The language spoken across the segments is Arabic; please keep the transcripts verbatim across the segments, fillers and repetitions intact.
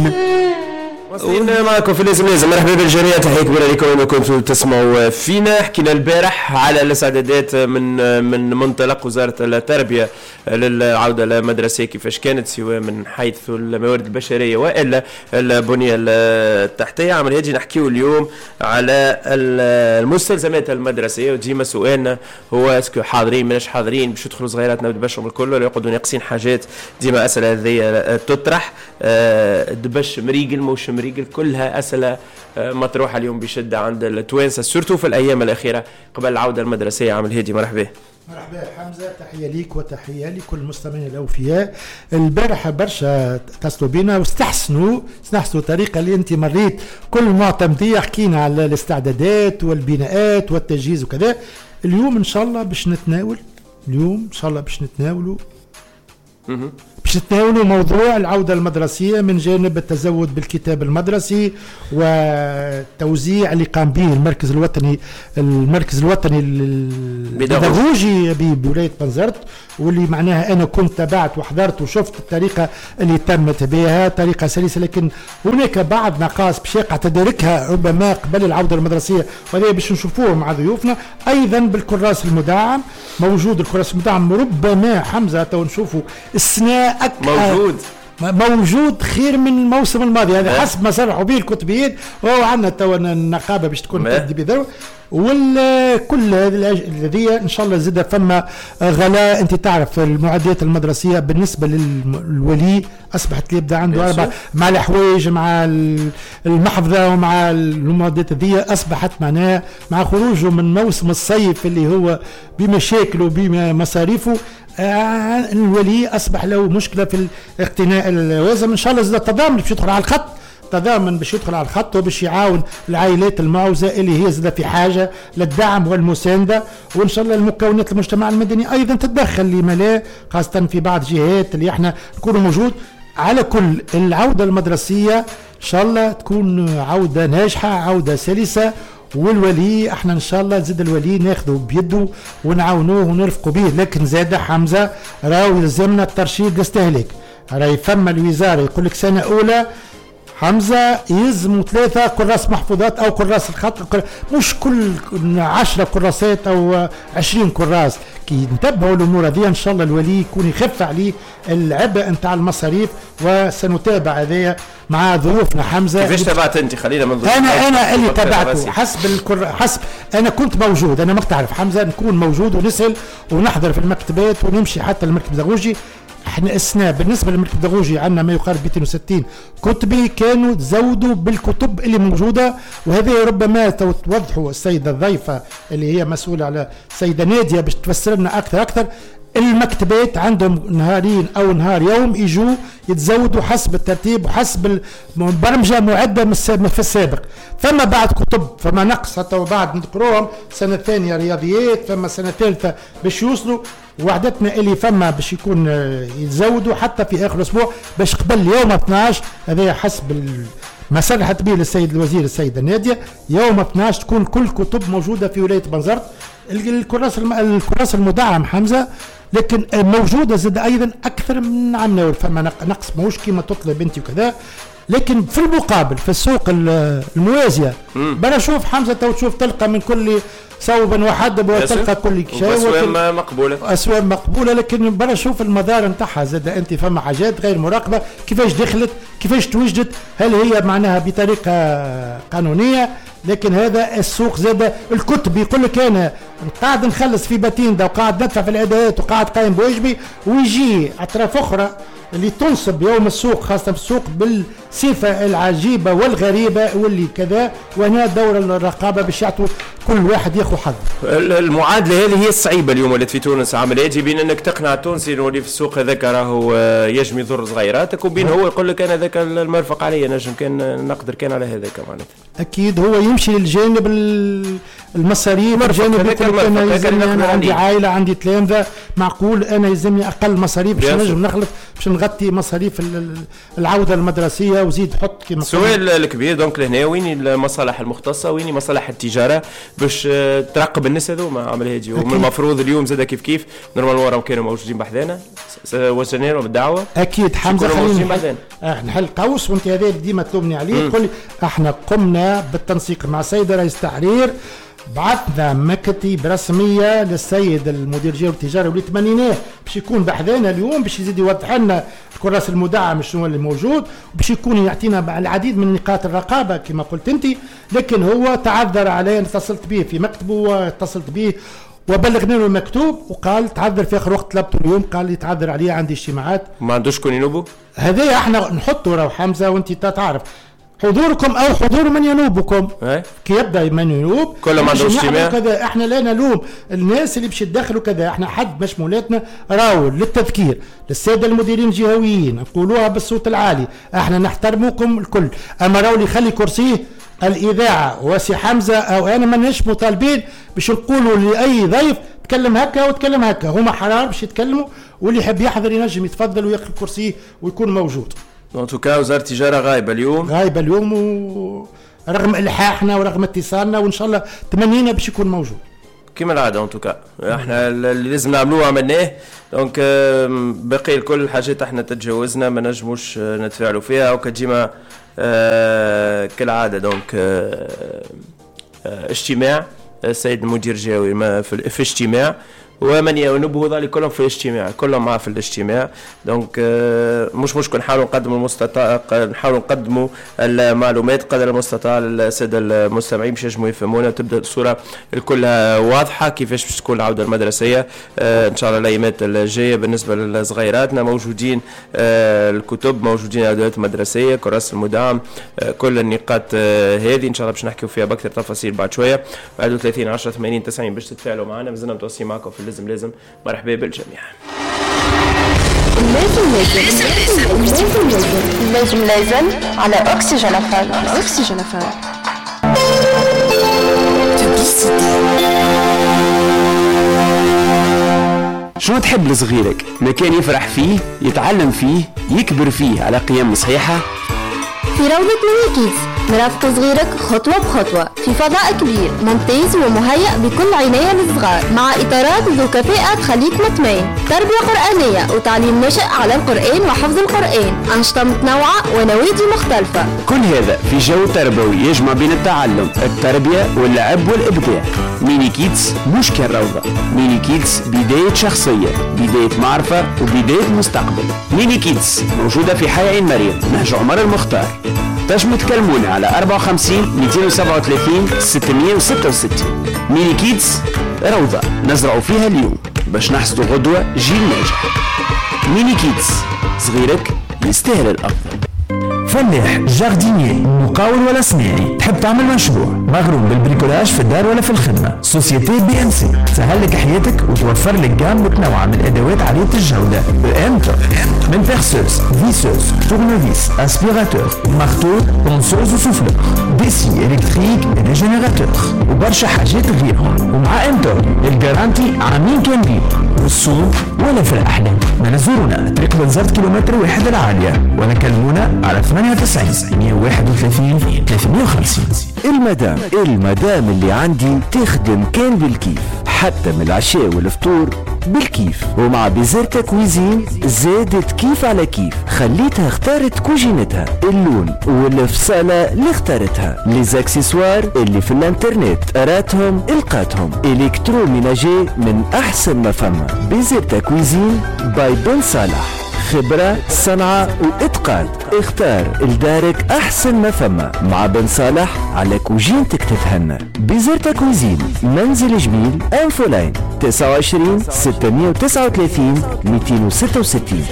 وصلنا معكم في لازم لازم. مرحبا بالجميع، تحية كبيرة لكم وين كنتوا تسمعوا فينا. حكينا البارح على الاستعدادات من من منطلق وزارة التربية للعودة للمدرسة كيفاش كانت، سواء من حيث الموارد البشرية والا البنية التحتية. عمل هاجي نحكيو اليوم على المستلزمات المدرسية، وديما سؤالنا هو اسكو حاضرين ماناش حاضرين باش يدخلوا صغيراتنا بدبشهم الكل، ولا يقعدوا ناقصين حاجات. ديما أسئلة هذه تطرح، دبش مريقل موش مريقل، كلها أسئلة مطروحة اليوم بشدة عند التوانسة سورتو في الأيام الأخيرة قبل العودة المدرسية. عامل هادي مرحبا. مرحبا حمزة، تحية ليك وتحية لكل المستمعين الأوفياء. البارحة برشا اتصلوا بنا واستحسنوا استحسنوا الطريقة اللي أنت مريت كل معتمدية، حكينا على الاستعدادات والبناءات والتجهيز وكذا. اليوم إن شاء الله باش نتناول اليوم إن شاء الله باش نتناولوا باش نتناولوا موضوع العودة المدرسية من جانب التزود بالكتاب المدرسي والتوزيع اللي قام به المركز الوطني المركز الوطني البيداغوجي بولاية بنزرت، واللي معناها أنا كنت تابعت وحضرت وشفت الطريقة اللي تمت بها، طريقة سلسة. لكن هناك بعض نقاص باش يقع تداركها ربما قبل العودة المدرسية، وهذا باش نشوفوه مع ضيوفنا. أيضا بالكراس المدعم موجود، الكراس المدعم ربما حمزة تو نشوفوا السنة موجود موجود خير من الموسم الماضي هذا حسب ما صرحوا به الكتبيين. وهو عندنا تو النقابه باش تكون تدي بذو والكل الذي ان شاء الله زاد فما غلاء. انت تعرف المعدات المدرسيه بالنسبه للولي اصبحت يبدا عنده اربع مع الحوايج مع المحفظه ومع المعدات هذه، اصبحت معناها مع خروجه من موسم الصيف اللي هو بمشاكله بمصاريفه، آه الولي اصبح له مشكله في الاقتناء اللازم. ان شاء الله زاد التضامن باش يدخل على الخط، تضامن باش يدخل على الخط وباش يعاون العائلات المعوزه اللي هي زاد في حاجه للدعم والمسانده. وان شاء الله المكونات المجتمع المدني ايضا تتدخل لما لا، خاصه في بعض جهات اللي احنا نكونوا موجود. على كل العوده المدرسيه ان شاء الله تكون عوده ناجحه، عوده سلسه، والولي احنا ان شاء الله زاد الولي ناخذه بيده ونعاونوه ونرفقوا به. لكن زاد حمزه راهو يلزمنا الترشيد الاستهلاك. راهي فما الوزاره يقول لك سنه اولى حمزه يلزموا ثلاثه كراس محفوظات او كراس الخط، مش كل عشرة كراسات او عشرين كراس. كي نتبعوا الامور هذه ان شاء الله الولي يكون يخف عليه العبء نتاع المصاريف، وسنتابع هذايا مع ظروفنا. حمزه كيفاش تابعت انت؟ خلينا من انا انا اللي تابعته حسب الكر... حسب انا كنت موجود. انا ما تعرف حمزه نكون موجود ونسال ونحضر في المكتبات ونمشي حتى المركز البيداغوجي. احنا اسنا بالنسبه للمركز البيداغوجي عندنا ما يقارب مئتين وستين كتبي كانوا تزودوا بالكتب اللي موجوده، وهذه ربما توضحوا السيده الضيفه اللي هي مسؤوله على السيده ناديه باش تفسر لنا اكثر اكثر. المكتبات عندهم نهارين او نهار يوم يجوا يتزودوا حسب الترتيب وحسب البرمجه معده من في السابق. فما بعد كتب فما نقص حتى وبعد نقروهم سنه ثانيه رياضيات، فما سنه ثالثه باش يوصلوا. وعدتنا اللي فما باش يكون يتزودوا حتى في اخر اسبوع باش قبل يوم اثناش، هذا حسب ما صرحت به للسيد الوزير السيده ناديه، يوم اثناش تكون كل كتب موجوده في ولايه بنزرت. الكراس الكراس المدعم حمزه لكن موجوده زاد ايضا اكثر من عمنا، فما نقص ماهوش كيما تطلب انت وكذا. لكن في المقابل في السوق الموازيه برا شوف حمزه تو تشوف تلقى من كل صوبا وحدب وتلقى كل شيء اسواق مقبوله اسواق مقبوله. لكن برا شوف المدار نتاعها زاد انت فما حاجات غير مراقبه، كيفاش دخلت كيفاش توجدت، هل هي معناها بطريقه قانونيه. لكن هذا السوق زاد الكتب يقول لك انا قاعد نخلص في باتيندا وقاعد ندفع في الادوات وقاعد قايم بواجبي، ويجي اطراف اخرى اللي تنصب يوم السوق خاصة في السوق بالصفة العجيبة والغريبة واللي كذا. وهنا دور الرقابة باش يعطوا كل واحد ياخذ حظه. المعادلة هذه هي الصعيبة اليوم ولات في تونس. عمليات بين انك تقنع التونسي انه اللي في السوق هذاك راهو يجم يضر صغيراتك، وبين هو يقول لك انا ذاك المرفق علي نجم كان نقدر كان على هذاك معناتها. اكيد هو يمشي للجانب المصاريف، الجانب انا عندي عائلة عندي تلامذة، معقول انا يلزمني اقل مصاريف باش نجم نخلط باش تغطي مصاريف العوده المدرسيه وزيد حط كما السؤال الكبير دونك لهنا وين المصالح المختصه وين مصالح التجاره باش تراقب الناس هذوما عمل هادي ومن المفروض اليوم زاد كيف كيف نورمالمون راهم كانوا موجودين بحذانا وصلنا لهم الدعوه اكيد حمزه خلينا نحل قوس وانت هذا ديما تلومني عليه تقول لي احنا قمنا بالتنسيق مع السيد رئيس التحرير بعثنا مكتب رسميه للسيد المدير الجهوي التجاري واللي تمنيناه باش يكون بحذانا اليوم باش يزيد يوضح لنا الكراس المدعم شنو اللي موجود وباش يكون يعطينا العديد من نقاط الرقابه كما قلت انت. لكن هو تعذر علي، اتصلت به في مكتبه واتصلت به وبلغنا له المكتوب وقال تعذر في اخر وقت طلبته اليوم قال لي تعذر عليه عندي اجتماعات ما عندوش كون ينوبه. هذا احنا نحطه راهو حمزه وانت تعرف حضوركم او حضور من ينوبكم كي يبدا من ينوب كل ما عندوش اجتماع كذا. احنا لا نلوم الناس اللي باش يدخلوا كذا، احنا حد مشمولاتنا راهو للتذكير للساده المديرين الجهويين نقولوها بالصوت العالي احنا نحترمكم الكل. اما راهو اللي يخلي كرسيه الاذاعه وسي حمزه او انا ماناش مطالبين باش نقولوا لاي ضيف تكلم هكا وتكلم هكا، هما حرار باش يتكلموا واللي يحب يحضر ينجم يتفضل وياخذ كرسيه ويكون موجود. ان توكا وزاره التجاره غايبه اليوم غايبه اليوم ورغم الحاحنا ورغم اتصالنا وان شاء الله تمنينا باش يكون موجود كما العاده. ان توكا احنا اللي لازم نعملوه عملناه دونك باقي كل الحاجات احنا تتجاوزنا ما نجموش نتفاعلوا فيها وكديما آه كالعاده. دونك آه آه اجتماع السيد المدير الجهوي في, في اجتماع ومن ينوبه ذلك كلهم في اجتماع كلهم معه في الاجتماع. دونك مش مشكل نحاولوا نقدموا المستطاع نحاولوا نقدموا المعلومات قدر المستطاع للساده المستمعين باش ينجموا يفهمونا تبدا الصوره الكل واضحه كيفاش باش تكون العوده المدرسيه ان شاء الله الايامات الجايه. بالنسبه لصغيراتنا موجودين الكتب موجودين الادوات المدرسيه كراس المدعم كل النقاط هذه ان شاء الله باش نحكيوا فيها باكثر تفاصيل بعد شويه. واحد وثلاثين عشرة ثمانين تسعين باش تتفاعلوا معنا مازلنا متواصلين معكم في لازم لازم. مرحبا بالجميع. لازم لازم لازم لازم لازم لازم على أكسجين أفهم أكسجين أفهم. شو تحب لصغيرك؟ مكان يفرح فيه يتعلم فيه يكبر فيه على قيم صحيحة؟ في روضة ميني كيدز نرافق صغيرك خطوة بخطوة في فضاء كبير ممتاز ومهيأ بكل عناية للصغار مع إطارات ذو كفاءة تخليك مطمئن، تربية قرآنية وتعليم نشأ على القرآن وحفظ القرآن، أنشطة متنوعة ونوادي مختلفة. كل هذا في جو تربوي يجمع بين التعلم التربية واللعب والإبداع. ميني كيدز مش كالروضة، ميني كيدز بداية شخصية بداية معرفة وبداية مستقبل. ميني كيدز موجودة في حي عين مريم نهج عمر المختار. تنجموا تكلمونا على أربعة وخمسين مئتين وسبعة وثلاثين ستمئة وستة وستين. ميني كيدز روضة نزرعوا فيها اليوم باش نحصدوا غدوة جيل ناجح. ميني كيدز صغيرك يستاهل الأفضل. فلاح جاردينير مقاول ولا صناعي تحب تعمل مشروع مغروم بالبريكولاج في الدار ولا في الخدمة سوسيتي بي ام سي تسهل لك حياتك وتوفر لك جام متنوعة من الادوات عالية الجودة بامتر من بيرسوس فيسوس تورنوفيس اسبيراتور مارتو طونسوز وسوفلور ديسي الكتريك ريجينيراتور وبرشا حاجات غيرهم. ومع امتر الجارانتي عامين كاملين والصوم ولا في الاحلام. ما زورونا طريق بنزرت كيلومتر واحد العالية ولا كلمونا على ثمانية وتسعين مئة وواحد وثلاثين ثلاثمئة وخمسين. المدام المدام اللي عندي تخدم كان بالكيف حتى من العشاء والفطور بالكيف. ومع بيزيرتا كويزين زادت كيف على كيف خليتها اختارت كوجينتها اللون والفصالة اللي اختارتها ليزاكسسوار اللي في الانترنت قراتهم القاتهم الكترو ميناجي من احسن ما فما. بيزيرتا كويزين باي بن صالح خبرة صنعة واتقان. اختار لدارك احسن ما فما مع بن صالح على كوجينتك تتهنى. بيزيرتا كويزين منزل جميل انفولاين تسعة وعشرين ستمئة وتسعة وثلاثين مئتين وستة وستين.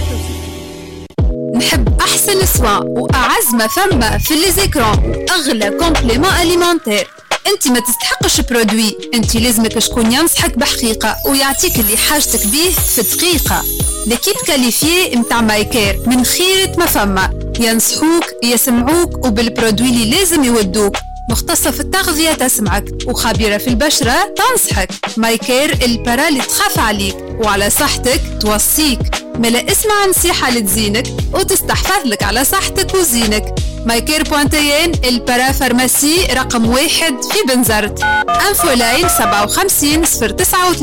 نحب احسن سوا واعز ما فما في ليزيكرون اغلى كومبليمون اليمونتير. انت ما تستحقش برودوي، انت لازمك شكون ينصحك بحقيقة ويعطيك اللي حاجتك بيه في دقيقة. لكيب كاليفيي متاع مايكير من خيرة ما فما ينصحوك يسمعوك وبالبرودوي اللي لازم يودوك. مختصة في التغذية تسمعك وخبيرة في البشرة تنصحك. مايكير البرا اللي تخاف عليك وعلى صحتك توصيك. ملا اسمع نصيحة لتزينك وتستحفظ لك على صحتك وزينك. مايكير بوانتيين البارا فارماسي رقم واحد في بنزرت. انفو لاين سبعة وخمسين صفر تسعة